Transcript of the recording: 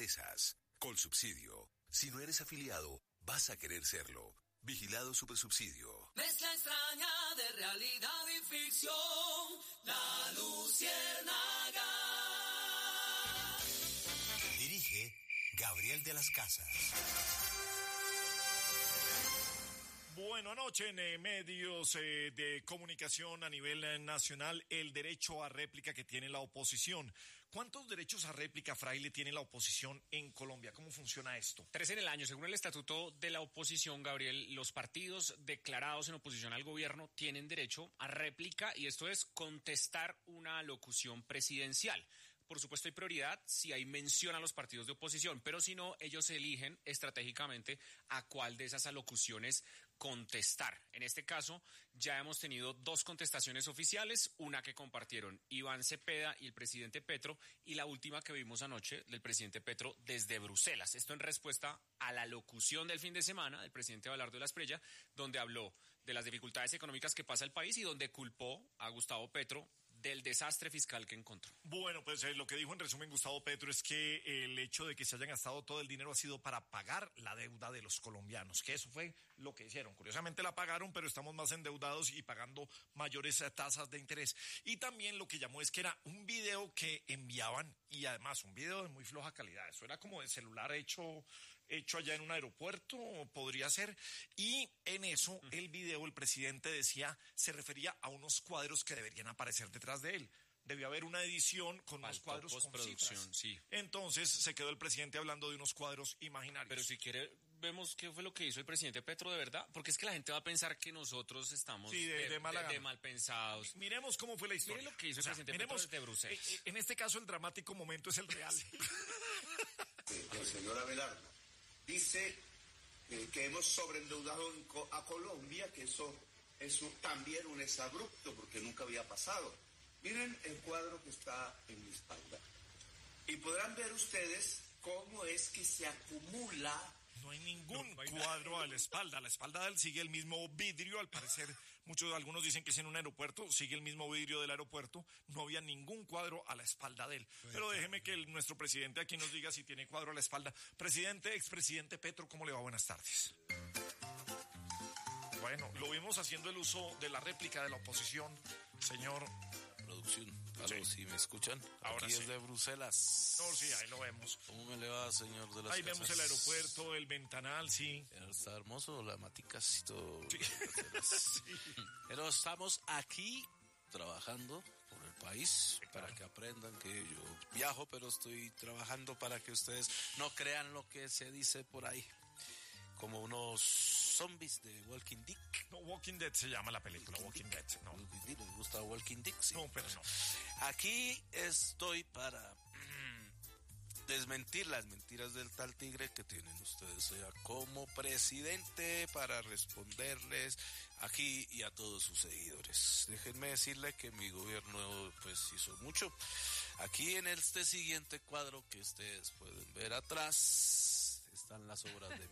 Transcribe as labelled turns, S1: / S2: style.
S1: empresas. Colsubsidio. Si no eres afiliado, vas a querer serlo. Vigilado Supersubsidio.
S2: Mezcla extraña de realidad y ficción. La Luciérnaga.
S3: Dirige Gabriel de las Casas.
S4: Bueno, anoche en medios de comunicación a nivel nacional, el derecho a réplica que tiene la oposición. ¿Cuántos derechos a réplica, Fraile, tiene la oposición en Colombia? ¿Cómo funciona esto?
S5: 3 en el año. Según el estatuto de la oposición, Gabriel, los partidos declarados en oposición al gobierno tienen derecho a réplica, y esto es contestar una locución presidencial. Por supuesto, hay prioridad si hay mención a los partidos de oposición, pero si no, ellos eligen estratégicamente a cuál de esas alocuciones contestar. En este caso, ya hemos tenido 2 contestaciones oficiales, una que compartieron Iván Cepeda y el presidente Petro, y la última que vimos anoche del presidente Petro desde Bruselas. Esto en respuesta a la locución del fin de semana del presidente Abelardo de la Espriella, donde habló de las dificultades económicas que pasa el país y donde culpó a Gustavo Petro del desastre fiscal que encontró.
S4: Bueno, pues lo que dijo en resumen Gustavo Petro es que el hecho de que se hayan gastado todo el dinero ha sido para pagar la deuda de los colombianos, que eso fue lo que hicieron. Curiosamente la pagaron, pero estamos más endeudados y pagando mayores tasas de interés. Y también lo que llamó es que era un video que enviaban, y además un video de muy floja calidad. Eso era como de celular hecho allá en un aeropuerto, podría ser. Y en eso, el video, el presidente decía, se refería a unos cuadros que deberían aparecer detrás de él. Debió haber una edición con unos cuadros con cifras.
S5: Sí.
S4: Entonces se quedó el presidente hablando de unos cuadros imaginarios.
S5: Pero si quiere, vemos qué fue lo que hizo el presidente Petro de verdad, porque es que la gente va a pensar que nosotros estamos
S4: de
S5: mal pensados.
S4: Miremos cómo fue la historia.
S5: Miren lo que hizo el presidente Petro desde Bruselas.
S4: En este caso, el dramático momento es el real.
S6: El señor Abelardo dice que hemos sobreendeudado a Colombia, que eso también un exabrupto, porque nunca había pasado. Miren el cuadro que está en mi espalda. Y podrán ver ustedes cómo es que se acumula.
S4: No hay ningún cuadro a la espalda. A la espalda de él sigue el mismo vidrio. Al parecer, algunos dicen que es en un aeropuerto. Sigue el mismo vidrio del aeropuerto. No había ningún cuadro a la espalda de él. Pero déjeme que nuestro presidente aquí nos diga si tiene cuadro a la espalda. Expresidente Petro, ¿cómo le va? Buenas tardes. Bueno, lo vimos haciendo el uso de la réplica de la oposición, señor.
S7: Producción. ¿Aló?
S4: Sí.
S7: ¿Sí me escuchan?
S4: Ahora
S7: Aquí
S4: sí.
S7: Desde Bruselas.
S4: No, sí, ahí lo vemos.
S7: ¿Cómo me le va, señor de las
S4: Ahí
S7: Casas?
S4: vemos el aeropuerto, el ventanal, sí.
S7: Está hermoso, la maticas y todo.
S4: Sí. Sí.
S7: Pero estamos aquí trabajando por el país,
S4: sí, claro,
S7: para que aprendan que yo viajo, pero estoy trabajando para que ustedes no crean lo que se dice por ahí. Como unos zombies de Walking Dead.
S4: No, Walking Dead se llama la película, Walking Dead. No.
S7: ¿Les gusta Walking Dead? Sí.
S4: No, pero no.
S7: Aquí estoy para desmentir las mentiras del tal tigre que tienen ustedes allá como presidente, para responderles aquí y a todos sus seguidores. Déjenme decirle que mi gobierno pues hizo mucho. Aquí en este siguiente cuadro que ustedes pueden ver atrás están las obras de